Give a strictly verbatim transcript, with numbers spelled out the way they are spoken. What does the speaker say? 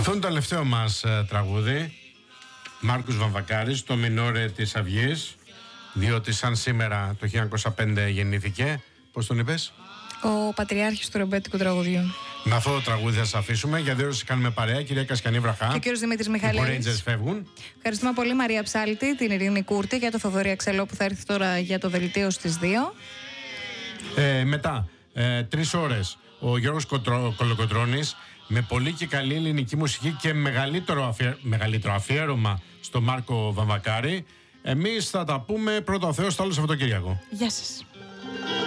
Αυτό είναι το τελευταίο μας ε, τραγούδι. Μάρκος Βαμβακάρης, το Μινόρε της Αυγής. Διότι σαν σήμερα το χίλια εννιακόσια πέντε γεννήθηκε. Πώς τον είπες? Ο πατριάρχης του ρεμπέτικου τραγουδιού. Με αυτό το τραγούδι θα σας αφήσουμε. Για δύο ώρες κάνουμε παρέα. Κυρία Κασκιανή Βραχά. Και ο κύριος Δημήτρης Μιχαλέης. Οι Rangers φεύγουν. Ευχαριστούμε πολύ Μαρία Ψάλτη, την Ειρήνη Κούρτη, για το Θοδωρή Αξελό που θα έρθει τώρα για το δελτίο στις δύο. Ε, μετά, ε, τρεις ώρες, ο Γιώργος Κοτρο, Κολοκοτρώνης με πολύ και καλή ελληνική μουσική και μεγαλύτερο, αφιέ, μεγαλύτερο αφιέρωμα στο Μάρκο Βαμβακάρη. Εμείς θα τα πούμε πρώτα ο Θεός το άλλο Σαββατοκύριακο. Γεια σας.